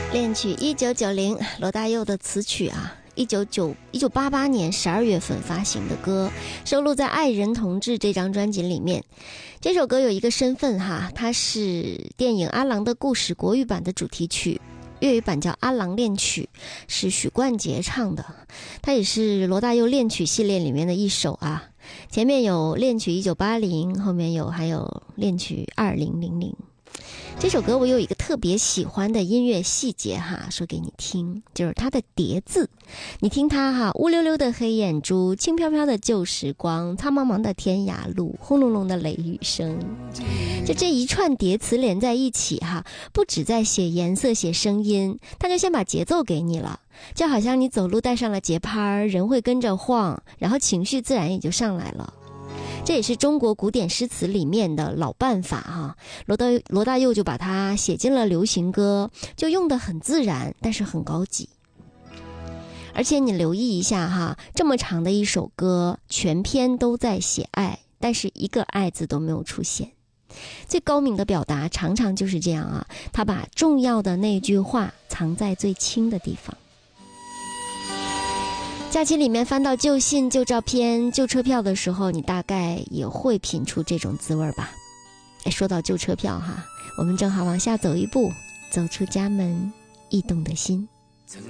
恋曲1990，罗大佑的词曲啊，1988年12月份发行的歌，收录在《爱人同志》这张专辑里面。这首歌有一个身份哈，它是电影《阿郎的故事》国语版的主题曲，粤语版叫《阿郎恋曲》，是许冠杰唱的。它也是罗大佑恋曲系列里面的一首啊。前面有恋曲1980，后面还有恋曲2000。这首歌我有一个特别喜欢的音乐细节哈，说给你听，就是它的叠字。你听它哈，乌溜溜的黑眼珠，轻飘飘的旧时光，苍茫茫的天涯路，轰隆隆的雷雨声。就这一串叠词连在一起哈，不只在写颜色写声音，它就先把节奏给你了，就好像你走路带上了节拍，人会跟着晃，然后情绪自然也就上来了。这也是中国古典诗词里面的老办法哈，罗大佑就把它写进了流行歌，就用得很自然，但是很高级。而且你留意一下哈，这么长的一首歌，全篇都在写爱，但是一个爱字都没有出现。最高明的表达常常就是这样啊，他把重要的那句话藏在最轻的地方。假期里面翻到旧信、旧照片、旧车票的时候，你大概也会品出这种滋味吧。说到旧车票哈，我们正好往下走一步，走出家门，驿动的心。